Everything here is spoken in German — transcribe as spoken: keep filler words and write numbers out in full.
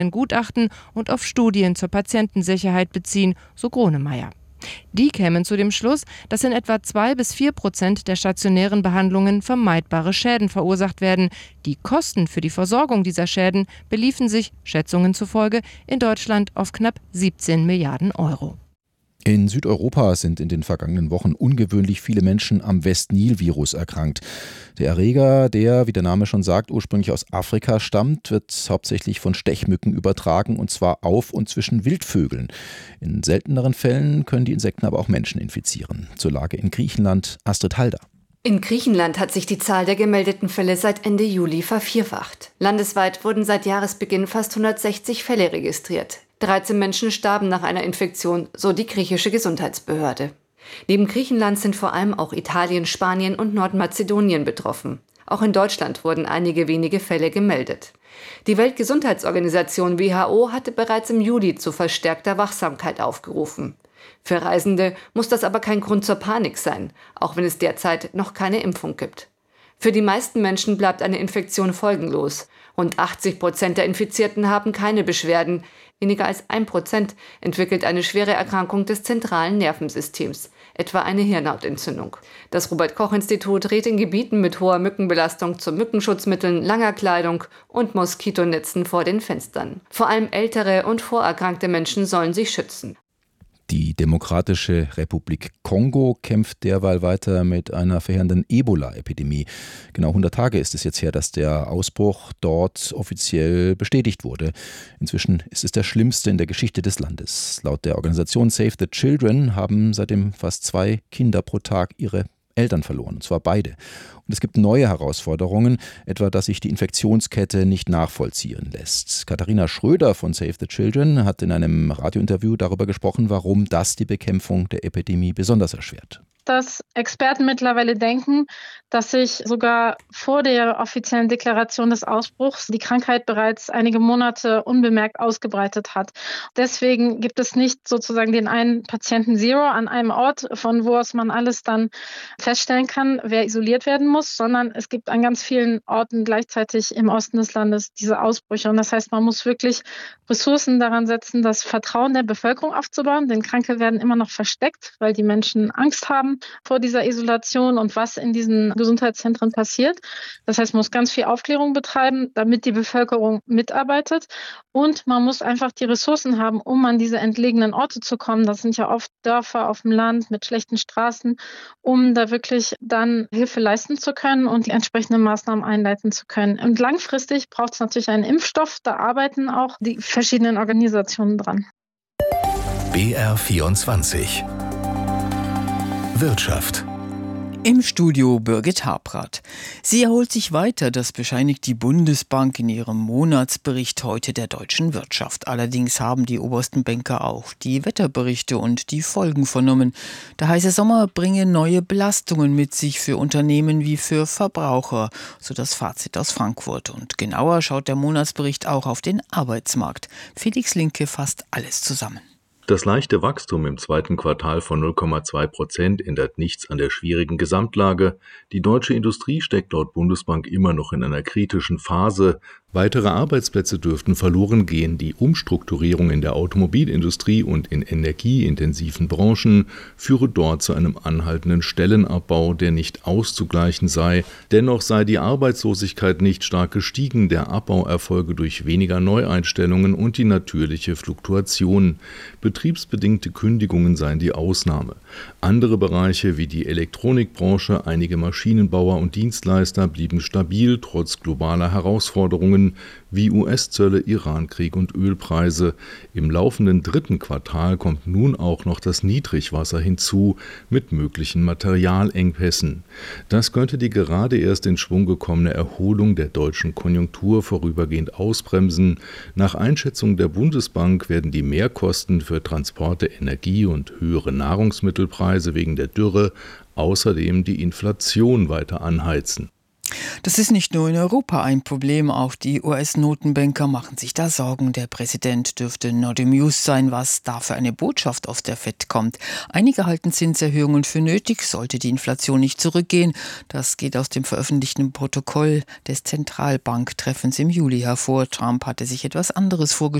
Gutachten und auf Studien zur Patientensicherheit beziehen, so Gronemeyer. Die kämen zu dem Schluss, dass in etwa zwei bis vier Prozent der stationären Behandlungen vermeidbare Schäden verursacht werden. Die Kosten für die Versorgung dieser Schäden beliefen sich, Schätzungen zufolge, in Deutschland auf knapp siebzehn Milliarden Euro. In Südeuropa sind in den vergangenen Wochen ungewöhnlich viele Menschen am West-Nil-Virus erkrankt. Der Erreger, der, wie der Name schon sagt, ursprünglich aus Afrika stammt, wird hauptsächlich von Stechmücken übertragen, und zwar auf und zwischen Wildvögeln. In selteneren Fällen können die Insekten aber auch Menschen infizieren. Zur Lage in Griechenland, Astrid Halder. In Griechenland hat sich die Zahl der gemeldeten Fälle seit Ende Juli vervierfacht. Landesweit wurden seit Jahresbeginn fast hundertsechzig Fälle registriert. dreizehn Menschen starben nach einer Infektion, so die griechische Gesundheitsbehörde. Neben Griechenland sind vor allem auch Italien, Spanien und Nordmazedonien betroffen. Auch in Deutschland wurden einige wenige Fälle gemeldet. Die Weltgesundheitsorganisation W H O hatte bereits im Juli zu verstärkter Wachsamkeit aufgerufen. Für Reisende muss das aber kein Grund zur Panik sein, auch wenn es derzeit noch keine Impfung gibt. Für die meisten Menschen bleibt eine Infektion folgenlos. Rund achtzig Prozent der Infizierten haben keine Beschwerden. Weniger als ein Prozent entwickelt eine schwere Erkrankung des zentralen Nervensystems, etwa eine Hirnhautentzündung. Das Robert-Koch-Institut rät in Gebieten mit hoher Mückenbelastung zu Mückenschutzmitteln, langer Kleidung und Moskitonetzen vor den Fenstern. Vor allem ältere und vorerkrankte Menschen sollen sich schützen. Die Demokratische Republik Kongo kämpft derweil weiter mit einer verheerenden Ebola-Epidemie. Genau hundert Tage ist es jetzt her, dass der Ausbruch dort offiziell bestätigt wurde. Inzwischen ist es der schlimmste in der Geschichte des Landes. Laut der Organisation Save the Children haben seitdem fast zwei Kinder pro Tag ihre Eltern verloren, und zwar beide. Und es gibt neue Herausforderungen, etwa dass sich die Infektionskette nicht nachvollziehen lässt. Katharina Schröder von Save the Children hat in einem Radiointerview darüber gesprochen, warum das die Bekämpfung der Epidemie besonders erschwert. Dass Experten mittlerweile denken, dass sich sogar vor der offiziellen Deklaration des Ausbruchs die Krankheit bereits einige Monate unbemerkt ausgebreitet hat. Deswegen gibt es nicht sozusagen den einen Patienten Zero an einem Ort, von wo aus man alles dann feststellen kann, wer isoliert werden muss, sondern es gibt an ganz vielen Orten gleichzeitig im Osten des Landes diese Ausbrüche. Und das heißt, man muss wirklich Ressourcen daran setzen, das Vertrauen der Bevölkerung aufzubauen, denn Kranke werden immer noch versteckt, weil die Menschen Angst haben vor dieser Isolation und was in diesen Gesundheitszentren passiert. Das heißt, man muss ganz viel Aufklärung betreiben, damit die Bevölkerung mitarbeitet. Und man muss einfach die Ressourcen haben, um an diese entlegenen Orte zu kommen. Das sind ja oft Dörfer auf dem Land mit schlechten Straßen, um da wirklich dann Hilfe leisten zu können und die entsprechenden Maßnahmen einleiten zu können. Und langfristig braucht es natürlich einen Impfstoff. Da arbeiten auch die verschiedenen Organisationen dran. B R vierundzwanzig Wirtschaft. Im Studio Birgit Habrath. Sie erholt sich weiter, das bescheinigt die Bundesbank in ihrem Monatsbericht heute der deutschen Wirtschaft. Allerdings haben die obersten Banker auch die Wetterberichte und die Folgen vernommen. Der heiße Sommer bringe neue Belastungen mit sich für Unternehmen wie für Verbraucher, so das Fazit aus Frankfurt. Und genauer schaut der Monatsbericht auch auf den Arbeitsmarkt. Felix Linke fasst alles zusammen. Das leichte Wachstum im zweiten Quartal von null Komma zwei Prozent ändert nichts an der schwierigen Gesamtlage. Die deutsche Industrie steckt laut Bundesbank immer noch in einer kritischen Phase. Weitere Arbeitsplätze dürften verloren gehen. Die Umstrukturierung in der Automobilindustrie und in energieintensiven Branchen führe dort zu einem anhaltenden Stellenabbau, der nicht auszugleichen sei. Dennoch sei die Arbeitslosigkeit nicht stark gestiegen. Der Abbau erfolge durch weniger Neueinstellungen und die natürliche Fluktuation. Betriebsbedingte Kündigungen seien die Ausnahme. Andere Bereiche wie die Elektronikbranche, einige Maschinenbauer und Dienstleister blieben stabil, trotz globaler Herausforderungen wie U S-Zölle, Irankrieg und Ölpreise. Im laufenden dritten Quartal kommt nun auch noch das Niedrigwasser hinzu mit möglichen Materialengpässen. Das könnte die gerade erst in Schwung gekommene Erholung der deutschen Konjunktur vorübergehend ausbremsen. Nach Einschätzung der Bundesbank werden die Mehrkosten für Transporte, Energie und höhere Nahrungsmittelpreise wegen der Dürre außerdem die Inflation weiter anheizen. Das ist nicht nur in Europa ein Problem, auch die U S-Notenbanker machen sich da Sorgen. Der Präsident dürfte not amused sein, was da für eine Botschaft aus der Fed kommt. Einige halten Zinserhöhungen für nötig, sollte die Inflation nicht zurückgehen. Das geht aus dem veröffentlichten Protokoll des Zentralbanktreffens im Juli hervor. Trump hatte sich etwas anderes vorgestellt.